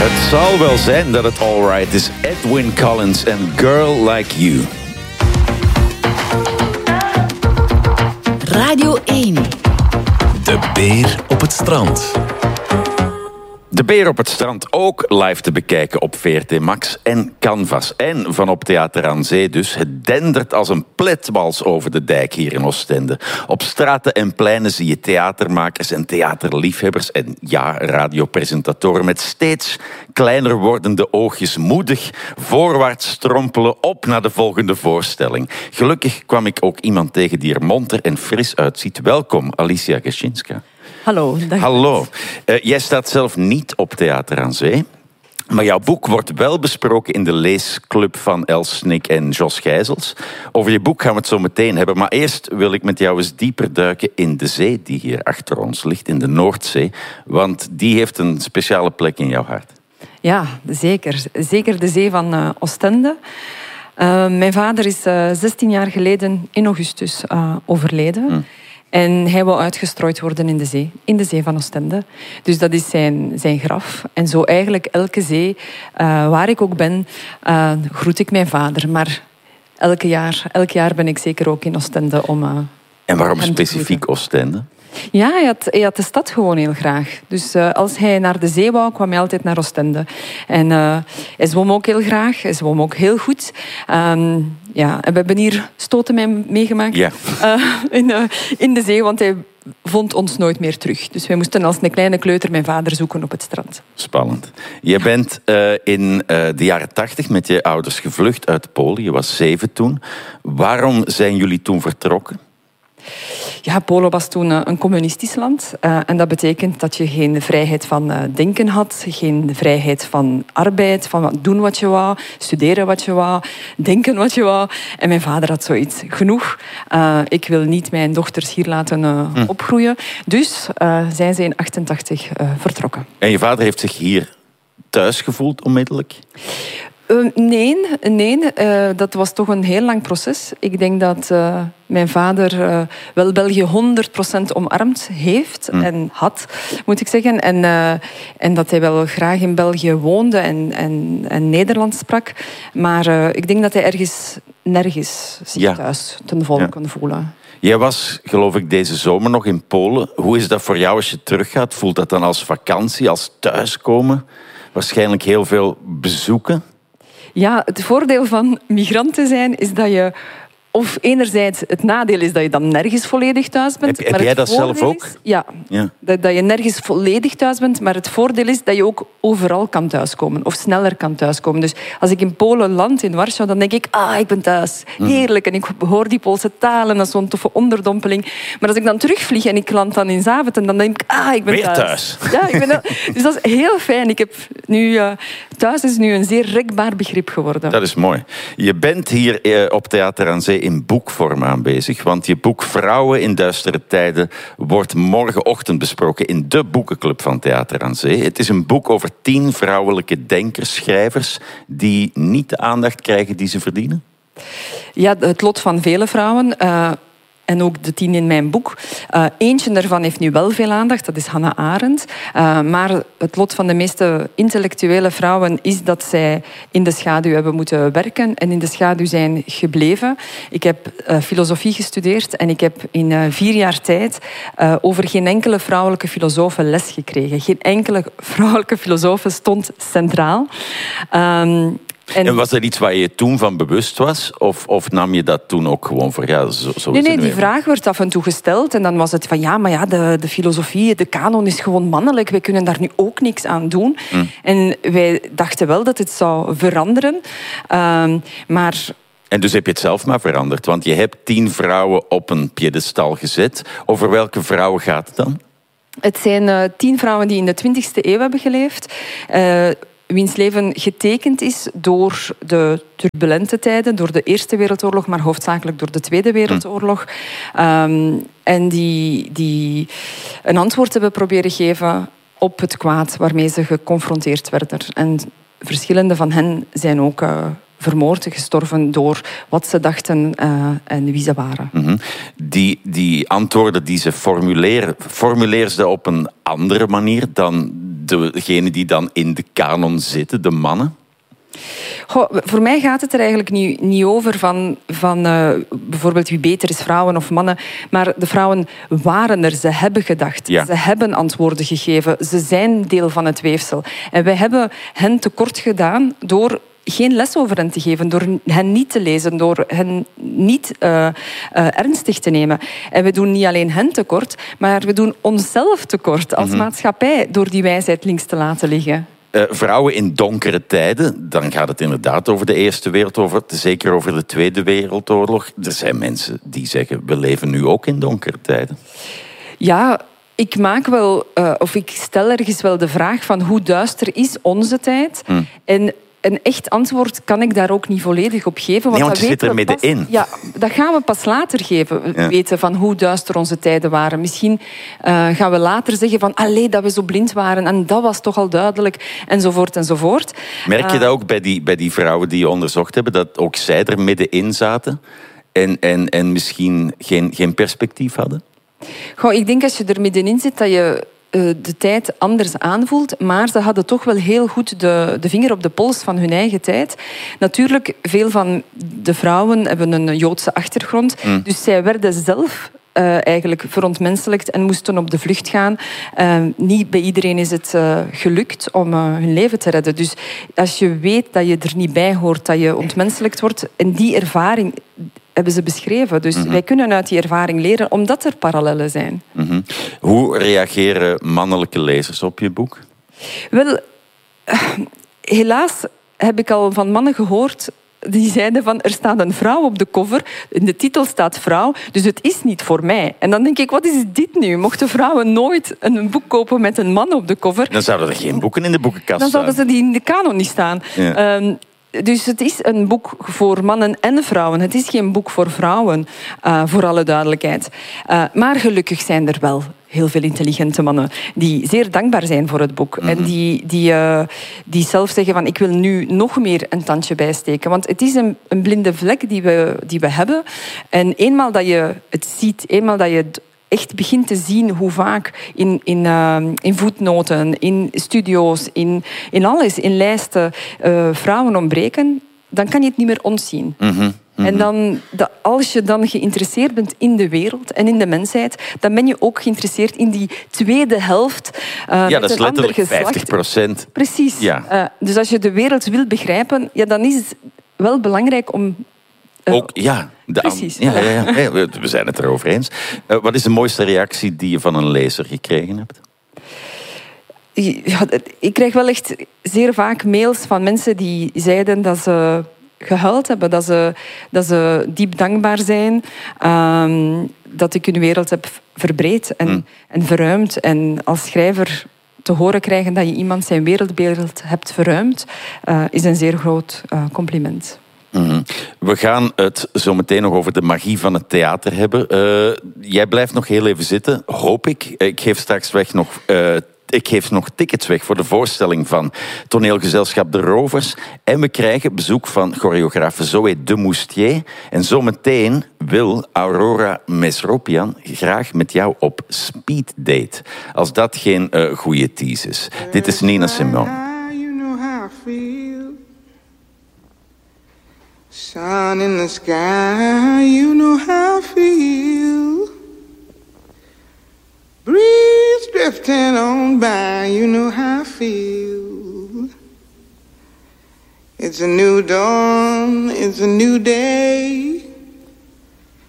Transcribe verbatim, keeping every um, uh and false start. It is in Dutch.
Het zal wel zijn dat het alright is. Edwyn Collins en Girl Like You. Radio één. De Beer op het strand. De Beer op het strand ook live te bekijken op V R T Max en Canvas. En van op Theater aan Zee dus. Het dendert als een pletwals over de dijk hier in Oostende. Op straten en pleinen zie je theatermakers en theaterliefhebbers en ja, radiopresentatoren met steeds kleiner wordende oogjes moedig voorwaarts strompelen op naar de volgende voorstelling. Gelukkig kwam ik ook iemand tegen die er monter en fris uitziet. Welkom, Alicia Geschinska. Hallo. Dag. Hallo. Uh, jij staat zelf niet op Theater aan Zee. Maar jouw boek wordt wel besproken in de leesclub van Els Snik en Jos Gijzels. Over je boek gaan we het zo meteen hebben. Maar eerst wil ik met jou eens dieper duiken in de zee die hier achter ons ligt, in de Noordzee. Want die heeft een speciale plek in jouw hart. Ja, zeker. Zeker de zee van uh, Oostende. Uh, mijn vader is uh, zestien jaar geleden in augustus uh, overleden. Hmm. En hij wil uitgestrooid worden in de zee, in de zee van Oostende. Dus dat is zijn, zijn graf. En zo eigenlijk elke zee, uh, waar ik ook ben, uh, groet ik mijn vader. Maar elke jaar, elk jaar ben ik zeker ook in Oostende om... Uh, en waarom specifiek Oostende? Ja, hij had, hij had de stad gewoon heel graag. Dus uh, als hij naar de zee wou, kwam hij altijd naar Oostende. En uh, hij zwom ook heel graag. Hij zwom ook heel goed. Um, ja, en we hebben hier stoten meegemaakt ja. uh, in, uh, in de zee, want hij vond ons nooit meer terug. Dus wij moesten als een kleine kleuter mijn vader zoeken op het strand. Spannend. Je bent uh, in uh, de jaren tachtig met je ouders gevlucht uit Polen. Je was zeven toen. Waarom zijn jullie toen vertrokken? Ja, Polen was toen een communistisch land. Uh, en dat betekent dat je geen vrijheid van uh, denken had, geen vrijheid van arbeid, van doen wat je wou, studeren wat je wou, denken wat je wou. En mijn vader had zoiets. Genoeg. Uh, ik wil niet mijn dochters hier laten uh, hm. opgroeien. Dus uh, zijn ze in achtentachtig uh, vertrokken. En je vader heeft zich hier thuis gevoeld onmiddellijk? Uh, nee, nee uh, dat was toch een heel lang proces. Ik denk dat uh, mijn vader uh, wel België honderd procent omarmd heeft mm. en had, moet ik zeggen. En, uh, en dat hij wel graag in België woonde en, en, en Nederlands sprak. Maar uh, ik denk dat hij ergens nergens zich ja. thuis ten volle ja. kon voelen. Jij was, geloof ik, deze zomer nog in Polen. Hoe is dat voor jou als je teruggaat? Voelt dat dan als vakantie, als thuiskomen? Waarschijnlijk heel veel bezoeken? Ja, het voordeel van migrant te zijn is dat je... Of enerzijds, het nadeel is dat je dan nergens volledig thuis bent. Heb, heb jij dat zelf ook? Is, ja, ja. Dat, dat je nergens volledig thuis bent. Maar het voordeel is dat je ook overal kan thuiskomen. Of sneller kan thuiskomen. Dus als ik in Polen land, in Warschau, dan denk ik... Ah, ik ben thuis. Heerlijk. En ik hoor die Poolse taal en dat is zo'n toffe onderdompeling. Maar als ik dan terugvlieg en ik land dan in Zaventem, dan denk ik... Ah, ik ben Weer thuis. thuis. Ja, ik ben, dus dat is heel fijn. Ik heb nu, uh, thuis is nu een zeer rekbaar begrip geworden. Dat is mooi. Je bent hier uh, op Theater aan Zee in boekvorm aanwezig, want je boek Vrouwen in duistere tijden wordt morgenochtend besproken in de boekenclub van Theater aan Zee. Het is een boek over tien vrouwelijke denkers, schrijvers, die niet de aandacht krijgen die ze verdienen? Ja, het lot van vele vrouwen... Uh... En ook de tien in mijn boek. Uh, eentje daarvan heeft nu wel veel aandacht, dat is Hannah Arendt. Uh, maar het lot van de meeste intellectuele vrouwen is dat zij in de schaduw hebben moeten werken en in de schaduw zijn gebleven. Ik heb uh, filosofie gestudeerd en ik heb in uh, vier jaar tijd uh, over geen enkele vrouwelijke filosoof les gekregen. Geen enkele vrouwelijke filosoof stond centraal. Um, En, en was er iets waar je toen van bewust was? Of, of nam je dat toen ook gewoon voor? Ja, zo, zo nee, nee, die vraag werd af en toe gesteld. En dan was het van, ja, maar ja, de, de filosofie, de kanon is gewoon mannelijk. Wij kunnen daar nu ook niks aan doen. Mm. En wij dachten wel dat het zou veranderen. Um, maar... En dus heb je het zelf maar veranderd. Want je hebt tien vrouwen op een piedestal gezet. Over welke vrouwen gaat het dan? Het zijn uh, tien vrouwen die in de twintigste eeuw hebben geleefd. Uh, wiens leven getekend is door de turbulente tijden, door de Eerste Wereldoorlog, maar hoofdzakelijk door de Tweede Wereldoorlog. Mm. Um, en die, die een antwoord hebben proberen geven op het kwaad waarmee ze geconfronteerd werden. En verschillende van hen zijn ook uh, vermoord, gestorven door wat ze dachten uh, en wie ze waren. Mm-hmm. Die, die antwoorden die ze formuleren, formuleer ze op een andere manier dan degenen die dan in de kanon zitten, de mannen? Goh, voor mij gaat het er eigenlijk niet, niet over van, van uh, bijvoorbeeld wie beter is, vrouwen of mannen. Maar de vrouwen waren er, ze hebben gedacht. Ja. Ze hebben antwoorden gegeven. Ze zijn deel van het weefsel. En wij hebben hen tekort gedaan door geen les over hen te geven, door hen niet te lezen, door hen niet uh, uh, ernstig te nemen. En we doen niet alleen hen tekort, maar we doen onszelf tekort als mm-hmm. maatschappij door die wijsheid links te laten liggen. Uh, vrouwen in donkere tijden, dan gaat het inderdaad over de Eerste Wereldoorlog, zeker over de Tweede Wereldoorlog. Er zijn mensen die zeggen, we leven nu ook in donkere tijden. Ja, ik maak wel, uh, of ik stel ergens wel de vraag van hoe duister is onze tijd? Hmm. En een echt antwoord kan ik daar ook niet volledig op geven. Want, nee, want je zit er middenin. Pas, ja, dat gaan we pas later geven, ja. weten van hoe duister onze tijden waren. Misschien uh, gaan we later zeggen van allee, dat we zo blind waren en dat was toch al duidelijk, enzovoort, enzovoort. Merk je dat ook bij die, bij die vrouwen die je onderzocht hebben, dat ook zij er middenin zaten en, en, en misschien geen, geen perspectief hadden? Goh, ik denk als je er middenin zit, dat je de tijd anders aanvoelt, maar ze hadden toch wel heel goed de, de vinger op de pols van hun eigen tijd. Natuurlijk, veel van de vrouwen hebben een Joodse achtergrond, mm. dus zij werden zelf uh, eigenlijk verontmenselijkt en moesten op de vlucht gaan. Uh, niet bij iedereen is het uh, gelukt om uh, hun leven te redden. Dus als je weet dat je er niet bij hoort, dat je ontmenselijkt wordt, en die ervaring hebben ze beschreven. Dus mm-hmm. wij kunnen uit die ervaring leren, omdat er parallellen zijn. Mm-hmm. Hoe reageren mannelijke lezers op je boek? Wel, helaas heb ik al van mannen gehoord die zeiden van, er staat een vrouw op de cover, in de titel staat vrouw, dus het is niet voor mij. En dan denk ik, wat is dit nu? Mochten vrouwen nooit een boek kopen met een man op de cover, dan zouden er geen boeken in de boekenkast dan staan. Dan zouden ze die in de kanon niet staan. Ja. Um, Dus het is een boek voor mannen en vrouwen. Het is geen boek voor vrouwen, uh, voor alle duidelijkheid. Uh, maar gelukkig zijn er wel heel veel intelligente mannen die zeer dankbaar zijn voor het boek. Mm-hmm. En die, die, uh, die zelf zeggen van, ik wil nu nog meer een tandje bijsteken. Want het is een, een blinde vlek die we, die we hebben. En eenmaal dat je het ziet, eenmaal dat je het echt begint te zien hoe vaak in, in, uh, in voetnoten, in studio's, in, in alles, in lijsten, uh, vrouwen ontbreken, dan kan je het niet meer ontzien. Mm-hmm, mm-hmm. En dan, de, als je dan geïnteresseerd bent in de wereld en in de mensheid, dan ben je ook geïnteresseerd in die tweede helft. Uh, ja, dat is letterlijk vijftig procent. Precies. Ja. Uh, dus als je de wereld wil begrijpen, ja, dan is het wel belangrijk om... Uh, ook, ja. De Precies. Ja, ja, ja, ja, we zijn het erover eens. Uh, wat is de mooiste reactie die je van een lezer gekregen hebt? Ja, ik krijg wel echt zeer vaak mails van mensen die zeiden dat ze gehuild hebben, dat ze, dat ze diep dankbaar zijn, um, dat ik hun wereld heb verbreed en, mm. en verruimd. En als schrijver te horen krijgen dat je iemand zijn wereldbeeld hebt verruimd, uh, is een zeer groot uh, compliment. Mm-hmm. We gaan het zo meteen nog over de magie van het theater hebben. Uh, jij blijft nog heel even zitten, hoop ik. Ik geef straks weg nog... Uh, Ik geef nog tickets weg voor de voorstelling van toneelgezelschap De Rovers. En we krijgen bezoek van choreografe Zoé de Moustier. En zometeen wil Aurora Mesropian graag met jou op speed date. Als dat geen uh, goede tease is. Dit is Nina Simone. Sun in the sky, you know how I feel. Breeze drifting on by, you know how I feel. It's a new dawn, it's a new day.